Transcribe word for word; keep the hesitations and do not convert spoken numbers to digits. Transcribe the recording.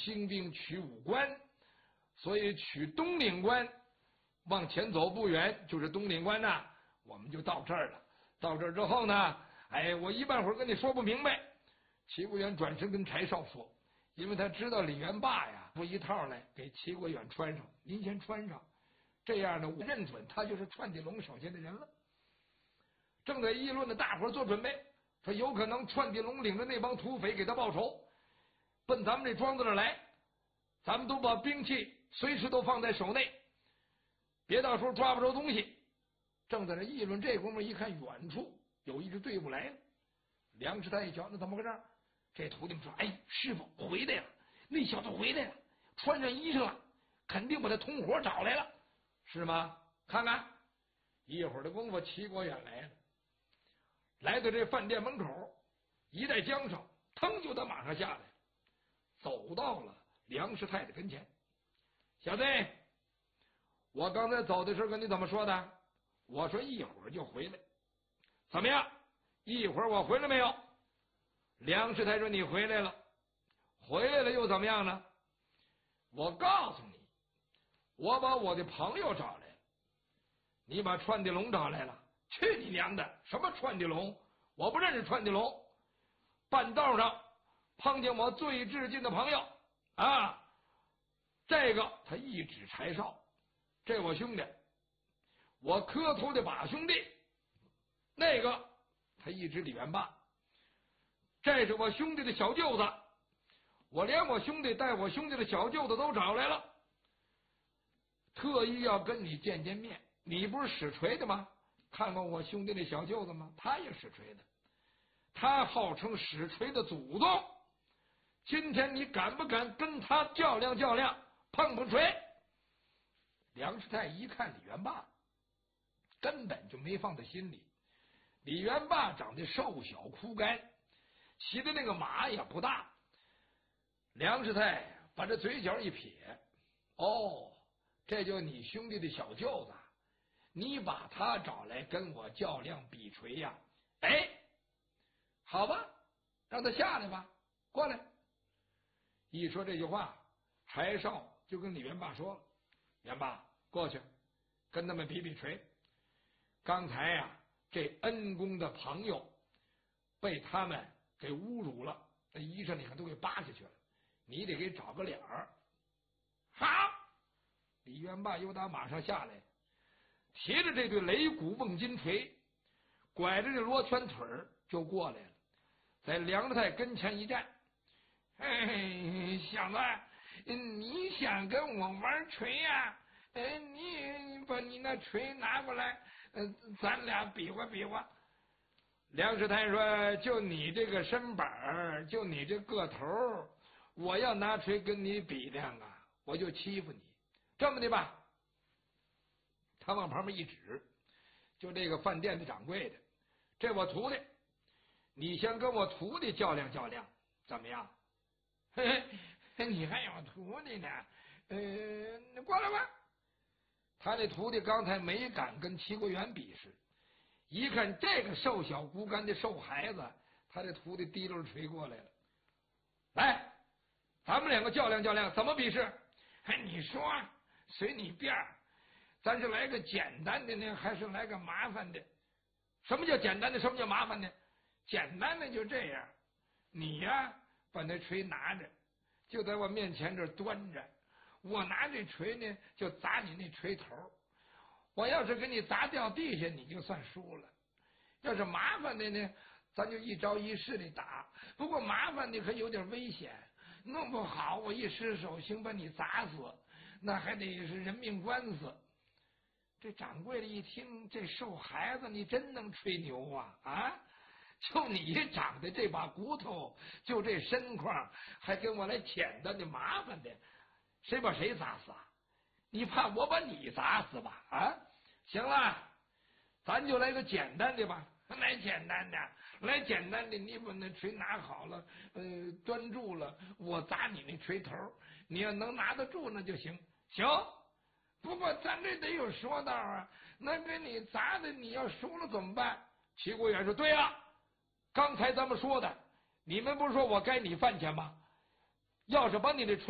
兴兵取武关，所以取东岭关，往前走不远就是东岭关呐。我们就到这儿了。到这儿之后呢，哎，我一半会儿跟你说不明白。齐国远转身跟柴少说，因为他知道李元霸呀，不一套来给齐国远穿上，您先穿上，这样呢，我认准他就是串地龙手下的人了。正在议论的大伙做准备，说有可能串地龙领着那帮土匪给他报仇，奔咱们这庄子这来，咱们都把兵器随时都放在手内，别到时候抓不着东西。正在这议论，这功夫一看远处有一支队伍来了。梁师太一瞧，那怎么回事？这徒弟们说：“哎，师傅回来了，那小子回来了，穿上衣裳了，肯定把他同伙找来了，是吗？看看。”一会儿的功夫，齐国远来了，来到这饭店门口，一带缰绳，腾就在马上下来，走到了梁师太的跟前。小子，我刚才走的时候跟你怎么说的？我说一会儿就回来，怎么样？一会儿我回来没有？梁师太说：“你回来了，回来了又怎么样呢？我告诉你，我把我的朋友找来了，你把串地龙找来了。去你娘的！什么串地龙？我不认识串地龙。半道上碰见我最致敬的朋友啊，这个他一指柴少，这我兄弟，我磕头的把兄弟。那个他一指李元霸，这是我兄弟的小舅子，我连我兄弟带我兄弟的小舅子都找来了，特意要跟你见见面。你不是使锤的吗？看过我兄弟那小舅子吗？他也使锤的，他号称使锤的祖宗。今天你敢不敢跟他较量较量，碰碰锤？梁师太一看李元霸，根本就没放在心里。李元霸长得瘦小枯干，骑的那个马也不大。梁师太把这嘴角一撇，哦，这就你兄弟的小舅子，你把他找来跟我较量比锤呀？哎，好吧，让他下来吧，过来。一说这句话，柴少就跟李元霸说了：“元霸，过去跟他们比比锤。刚才呀、啊，这恩公的朋友被他们给侮辱了，那衣裳你看都给扒下去了，你得给找个脸儿。”好，李元霸又打马上下来，提着这对擂鼓瓮金锤，拐着这罗圈腿儿就过来了，在梁师太跟前一站。哎，小子，你想跟我玩锤呀、啊？哎，你把你那锤拿过来，呃，咱俩比划比划。梁师太说：“就你这个身板，就你这个头，我要拿锤跟你比量啊，我就欺负你。这么的吧。”他往旁边一指，就这个饭店的掌柜的，这我徒弟，你先跟我徒弟较量较量，怎么样？嘿嘿，你还有徒弟呢？呃，过来吧。他那徒弟刚才没敢跟齐国远比试，一看这个瘦小骨干的瘦孩子，他这徒弟提溜着锤过来了。来，咱们两个较量较量，怎么比试？哎，你说随你便儿，咱是来个简单的呢，还是来个麻烦的？什么叫简单的？什么叫麻烦的？简单的就这样，你呀、啊。把那锤拿着，就在我面前这端着，我拿这锤呢，就砸你那锤头。我要是给你砸掉地下，你就算输了。要是麻烦的呢，咱就一招一式的打。不过麻烦的可有点危险，弄不好我一失手，行把你砸死，那还得是人命官司。这掌柜的一听，这瘦孩子，你真能吹牛啊啊！就你长的这把骨头，就这身况，还跟我来简单的麻烦的，谁把谁砸死啊？你怕我把你砸死吧？啊，行了，咱就来个简单的吧。来简单的，来简单的，你把那锤拿好了，呃，端住了，我砸你那锤头，你要能拿得住那就行。行，不过咱这得有说道啊，那给你砸的，你要输了怎么办？齐国远说：“对了。刚才咱们说的，你们不是说我该你饭钱吗？要是把你的锤